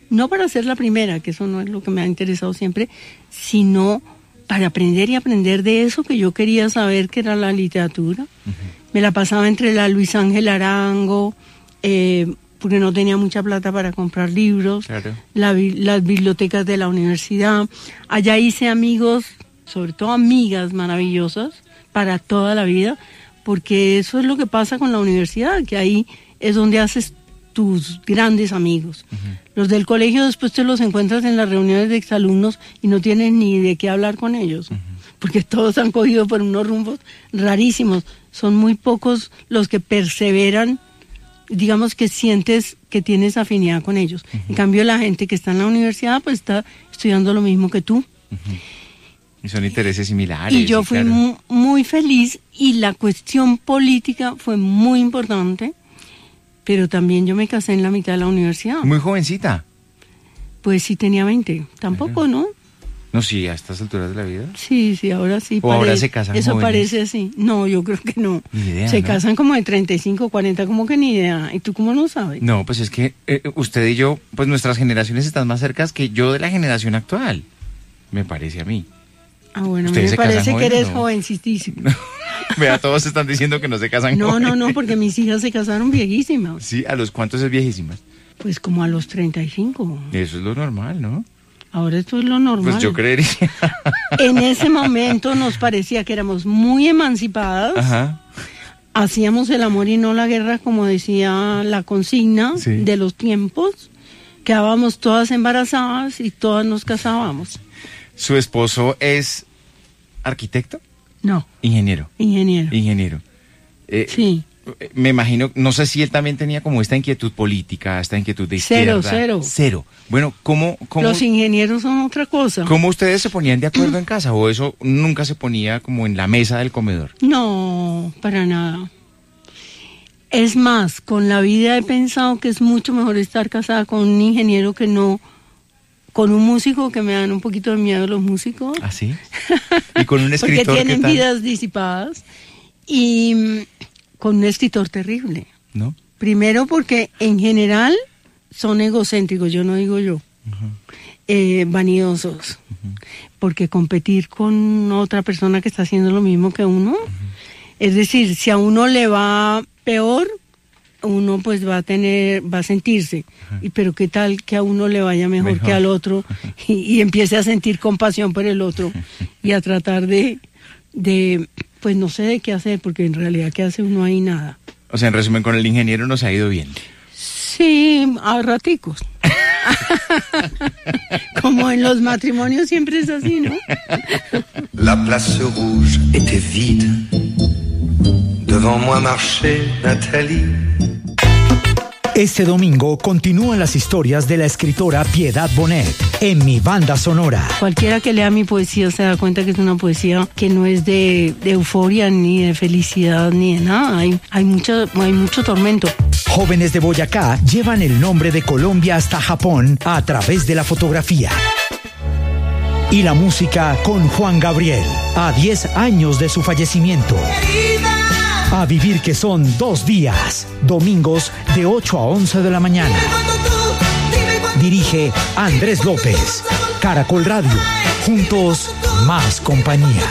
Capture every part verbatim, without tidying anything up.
no para ser la primera, que eso no es lo que me ha interesado siempre, sino para aprender y aprender de eso que yo quería saber, que era la literatura. Uh-huh. Me la pasaba entre la Luis Ángel Arango, eh, porque no tenía mucha plata para comprar libros, claro. la, las bibliotecas de la universidad. Allá hice amigos, sobre todo amigas maravillosas, para toda la vida, porque eso es lo que pasa con la universidad, que ahí es donde haces tus grandes amigos. Uh-huh. Los del colegio después te los encuentras en las reuniones de exalumnos y no tienes ni de qué hablar con ellos, uh-huh. porque todos han cogido por unos rumbos rarísimos. Son muy pocos los que perseveran, digamos que sientes que tienes afinidad con ellos. Uh-huh. En cambio, la gente que está en la universidad pues está estudiando lo mismo que tú. Uh-huh. Y son intereses similares. Y yo sí, fui claro. muy, muy feliz, y la cuestión política fue muy importante. Pero también yo me casé en la mitad de la universidad. Muy jovencita. Pues sí, tenía veinte. Tampoco, bueno. ¿no? No, sí, a estas alturas de la vida. Sí, sí, ahora sí. O ahora se casan Eso jóvenes. parece así. No, yo creo que no. Ni idea, Se ¿no? casan como de treinta y cinco, cuarenta, como que ni idea. ¿Y tú cómo no sabes? No, pues es que eh, usted y yo, pues nuestras generaciones están más cercas que yo de la generación actual. Me parece a mí. Ah, bueno, me parece que eres no. jovencitísimo. No. Vea, todos están diciendo que no se casan No, jóvenes. no, no, porque mis hijas se casaron viejísimas. Sí, ¿a los cuántos es viejísimas? Pues como a los treinta y cinco. Eso es lo normal, ¿no? Ahora esto es lo normal. Pues yo creería. En ese momento nos parecía que éramos muy emancipadas. Ajá. Hacíamos el amor y no la guerra, como decía la consigna sí. de los tiempos. Quedábamos todas embarazadas y todas nos casábamos. ¿Su esposo es arquitecto? No. Ingeniero. Ingeniero. Ingeniero. Eh, sí. Me imagino, no sé si él también tenía como esta inquietud política, esta inquietud de izquierda. Cero, cero. Cero. Bueno, ¿cómo, cómo? Los ingenieros son otra cosa. ¿Cómo ustedes se ponían de acuerdo en casa? ¿O eso nunca se ponía como en la mesa del comedor? No, para nada. Es más, con la vida he pensado que es mucho mejor estar casada con un ingeniero que no con un músico, que me dan un poquito de miedo los músicos. ¿Ah, sí? ¿Y con un escritor? Porque tienen ¿qué tal? Vidas disipadas. Y con un escritor terrible. ¿No? Primero porque en general son egocéntricos, yo no digo yo. Uh-huh. Eh, vanidosos. Uh-huh. Porque competir con otra persona que está haciendo lo mismo que uno, uh-huh. es decir, si a uno le va peor, uno pues va a tener, va a sentirse, uh-huh. y pero qué tal que a uno le vaya mejor, mejor. que al otro, y, y empiece a sentir compasión por el otro, y a tratar de, de, pues no sé de qué hacer, porque en realidad qué hace uno ahí nada. O sea, en resumen, con el ingeniero nos ha ido bien. Sí, a raticos. Como en los matrimonios siempre es así, ¿no? La place rouge était vide. Devant moi marchait Nathalie. Este domingo continúan las historias de la escritora Piedad Bonet en Mi Banda Sonora. Cualquiera que lea mi poesía se da cuenta que es una poesía que no es de, de euforia, ni de felicidad, ni de nada. Hay, hay, mucho, hay mucho tormento. Jóvenes de Boyacá llevan el nombre de Colombia hasta Japón a través de la fotografía. Y la música con Juan Gabriel, a diez años de su fallecimiento. A vivir que son dos días, domingos de ocho a once de la mañana. Dirige Andrés López. Caracol Radio, juntos más compañía.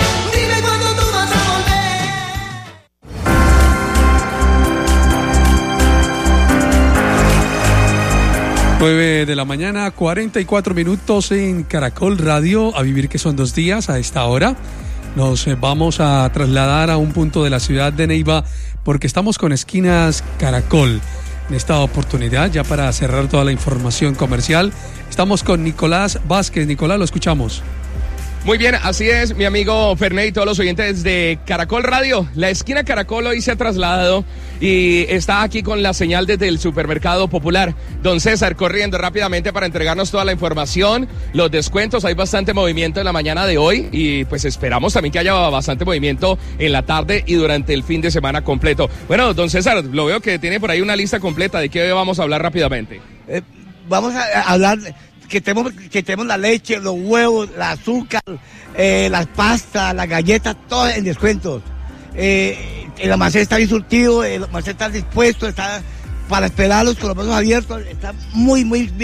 nueve de la mañana, cuarenta y cuatro minutos en Caracol Radio, a vivir que son dos días a esta hora. Nos vamos a trasladar a un punto de la ciudad de Neiva porque estamos con Esquinas Caracol. En esta oportunidad, ya para cerrar toda la información comercial, estamos con Nicolás Vázquez. Nicolás, lo escuchamos. Muy bien, así es, mi amigo Fernet y todos los oyentes de Caracol Radio. La Esquina Caracol hoy se ha trasladado y está aquí con la señal desde el Supermercado Popular. Don César, corriendo rápidamente para entregarnos toda la información, los descuentos. Hay bastante movimiento en la mañana de hoy y pues esperamos también que haya bastante movimiento en la tarde y durante el fin de semana completo. Bueno, don César, lo veo que tiene por ahí una lista completa. ¿De qué vamos a hablar rápidamente? Eh, vamos a hablar... Que tenemos, que tenemos la leche, los huevos, el azúcar, eh, las pastas, las galletas, todo en descuentos. Eh, el almacén está bien surtido, el almacén está dispuesto, está para esperarlos con los brazos abiertos, está muy, muy bien.